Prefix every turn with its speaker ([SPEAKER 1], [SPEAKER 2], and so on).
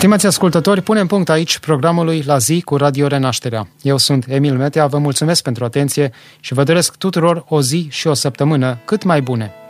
[SPEAKER 1] Stimați ascultători, punem punct aici programului La zi cu Radio Renașterea. Eu sunt Emil Metea, vă mulțumesc pentru atenție și vă doresc tuturor o zi și o săptămână cât mai bune.